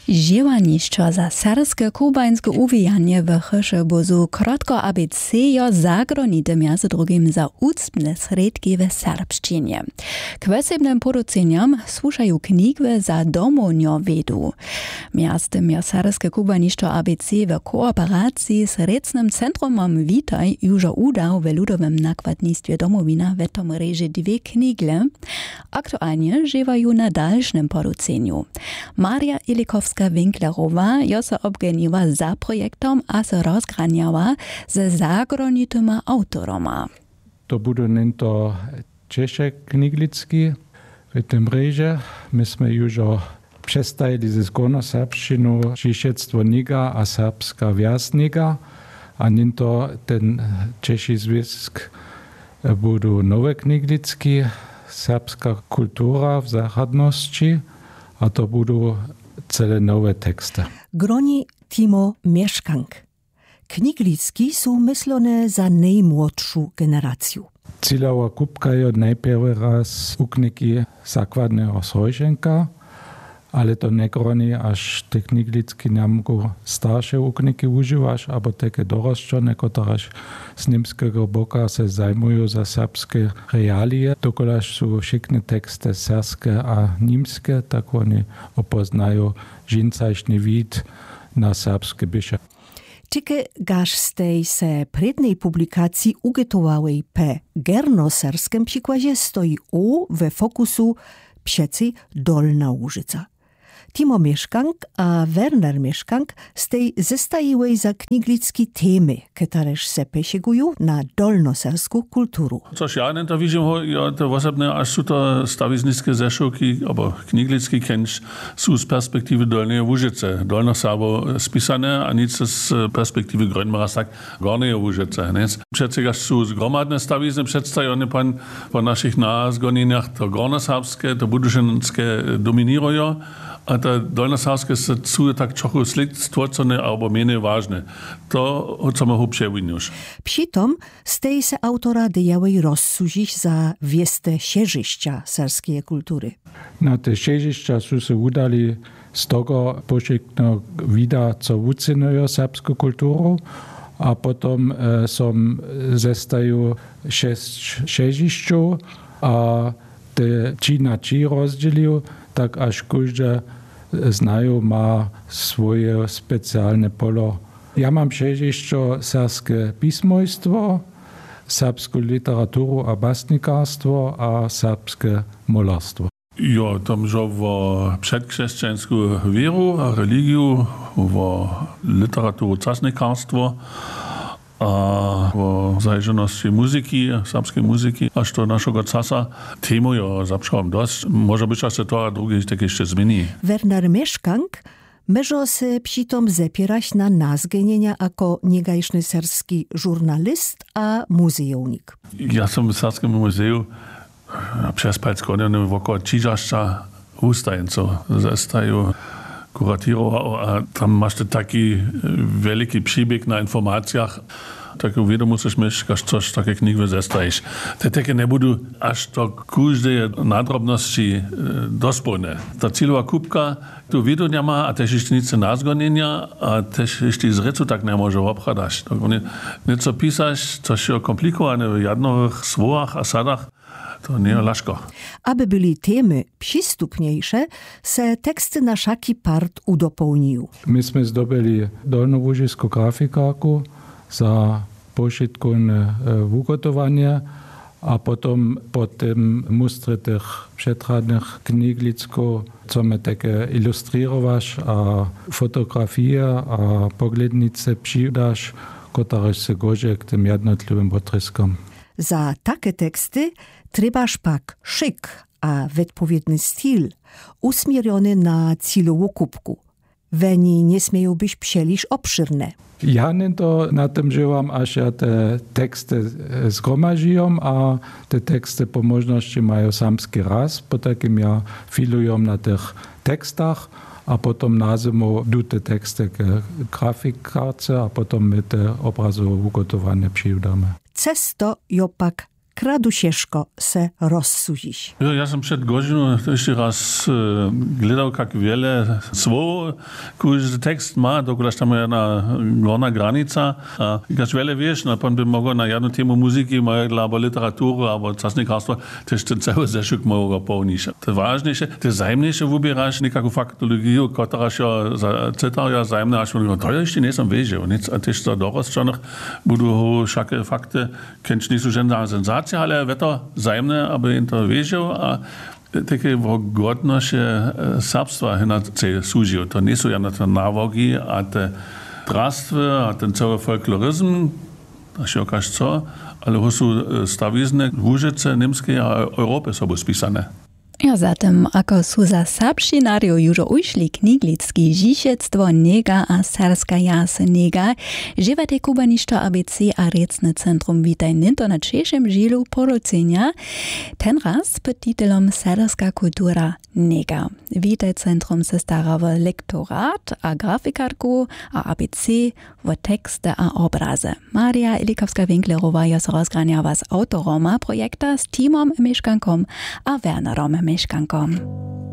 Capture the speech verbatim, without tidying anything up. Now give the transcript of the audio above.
Dziełaniszczo za serskie kubańskie uwijanie w Chyszybuzu krótko A B C jo zagronite między drugim za ucpne sredki w serbszczynie. K wesebnym produceniom słuchają knigwy za domonio wedu. Między tym jo serskie kubaniszczo A B C w kooperacji z Recnym Centrumom Witaj już udał w ludowym nakładnictwie domowina w tom reży dwie knigle. Aktualnie żywają na dalszym produceniu. Maria Ilikowska-Winklerowa jo se obgeniła za projektom a se rozgraniała ze zagranityma autoroma. To budu nento Češek kniglicki w tym reže. My sme już przestajili ze zgonu serbszczynu Žižectvo Niga a serbska wjazniga, a nento ten Češi związk budu nowe kniglicki, serbska kultura w zachodności, a to budu cele nowe teksty. Groni Timo Mieszkank. Kniglicki są myślone za najmłodszą generację. Cíľová kupka je najprv raz ukniki základného sojženka, ale to negroni, až te kniglicky nemôžu staršie ukniky užívaš, abo také dorosčené, ktoré z nímskeho boka se zajmujú za serbské reálie. Dokoľaž sú všetky texty serské a nímske, tak oni opoznajú žincajšný vid na serbské byše. Čeke gaż z tej se prednej publikacji ugetowałej pe gernoserskim przykładzie stoi u we fokusu przeci Dolna Łużyca. Timo Mieszkank a Werner Mieszkank z tej zestajiłej za kniglicki temy, któreż se pesiegują na dolnoserską kulturu. Což ja nie to widzę, ja to osobne, aż są to stawiznickie zeszłki, albo kniglicki kęcz są z perspektywy Dolnej Łużyce. Dolno sabo spisane, a nic z perspektywy Grönmara tak Gornej Łużyce. Przecież są zgromadne stawizny przedstawione pan po naszych nazgonieniach, to gornoserbskie, to budušinskie dominują. A ta dolnoserbskie są tak trochę stworzone albo mniej ważne. To, co my hubsze winiusz. Přitom stej se autora dejałej rozsuzić za wieste sieżyścia serskiej kultury. Na te sieżyścia są się udali z tego poszykno wida, co ucenują serbską kulturę, a potem e, są zestają sześć sieżyściów, a te ci na ci rozdzielił, tak aż każdy znają ma swoje specjalne polo. Ja mam siedziszczo serskie pismojstwo, serbską literaturę a básnikarstwo a serbskie molarstwo. Jo, tam że w przedchrześcijańską wieru, a religiu, w literaturę czasnikarstwo, a w zajrzeności muzyki, serbskiej muzyki, aż to naszego czasa temu jo zaprzałem dość. Może być, że se to a drugie tak jeszcze zmieni. Werner Mieszkank może se přitom zepierać na nazgenienia jako niegajszny serski żurnalist a muzejownik. Ja sam w Serskim Muzeum przez Palskonien wokół Čižašća ustajenco zestają kuratirował, a tam masz taki wielki przybieg na informacjach, tak uwielu musisz mieć, że coś takie knigwy zestajesz. Te takie nie będą aż do każdej nadrobności dospojne. Ta cíľová kupka tu wielu nie ma, a też jeszcze nic nazgonienia, a też jeszcze z recu tak nie może obchadać. Tak nieco pisać, coś komplikowane w jednych słowach a sadach, to nie laszko. Aby byli temy przystupniejsze, se teksty na szaki part udopełnił. Myśmy zdobyli dolnołużyską grafikarku za pożytkowane ugotowanie, a potem po tym mustry tych przetradnych kniglicko, co my takie ilustrirować, a fotografie, a poglednice przydasz, które się gorzej k tym jednotlivým potryskom. Za takie teksty trebaż pak szyk, a odpowiedni styl, usmierzony na cíľovú kupku. Weni nie smieją być przeliż obszyrne. Ja nie to na tym żyłam, aż ja te teksty zgromadziłem, a te teksty po możności mają samski raz, po takim ja filuję na tych tekstach, a potem na zimu du te teksty k grafikarce, a potem my te obrazy ugotowane przyjdziemy. Cesto jo pak kradu ciężko se rozsudzić. Ja, ja sam przed godziną jeszcze raz e, gledał, jak wiele słów każdy tekst ma, dokąd tam jedna górna granica. A jak wiele wiesz, no pan by mógł na jedną temu muzyki, albo literatury, albo czasnikarstwa, też ten cały zeszyk mógł pełnić. To ważniejsze, to zajemniejsze wybierasz niekakую faktologię, która się cytaria zajemne, aż mówią, to ja jeszcze nie sam wiedział. A też za dorosłych będą wszelkie fakty, kennst nie są żadna sensacja, ale je to zajemne, aby im to wiedział, a takie godność serbstwa inaczej służy. To nie są jedne te nawogi, a te drastwy, a ten cały folkloryzm, a się okaże co, ale to są stawizne Łużyce, niemskie a Europy są spisane. Ja zatem, ako su za serbščinarjo już ujšli kniglicki žišectvo Nega a Serska jase Nega, živa te kubaništo A B C a recne centrum Witaj Ninto na češem žilu porucenja, ten raz pod titulom Serska kultura Nega. Witaj centrum se stara v lektorat a grafikarku a A B C v tekste a obraze. Maria Ilikowska-Winklerova je se rozgranjava s autoroma projekta s Timom Miškankom a Wernerom Miškankom.